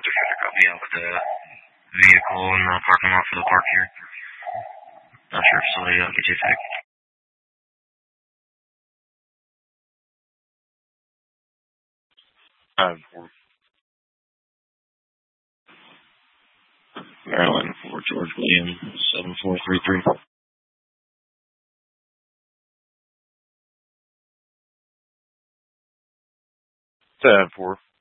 Yeah, with the vehicle in the parking lot for the park here. Not sure if somebody will get you fixed. Maryland for George William 7433. 10-4.